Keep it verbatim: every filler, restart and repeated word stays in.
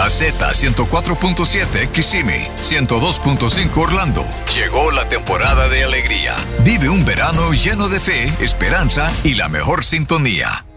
La Z ciento cuatro punto siete Kissimmee, ciento dos punto cinco Orlando. Llegó la temporada de alegría. Vive un verano lleno de fe, esperanza y la mejor sintonía.